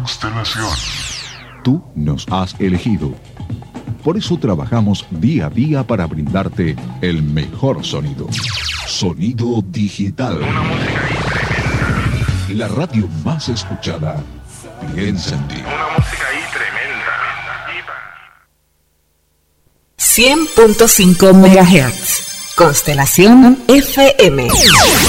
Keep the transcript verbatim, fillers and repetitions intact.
Constelación. Tú nos has elegido. Por eso trabajamos día a día para brindarte el mejor sonido. Sonido digital. Una música ahí tremenda. La radio más escuchada. Piensa en ti. Una música ahí tremenda. cien punto cinco megahertz. Constelación F M.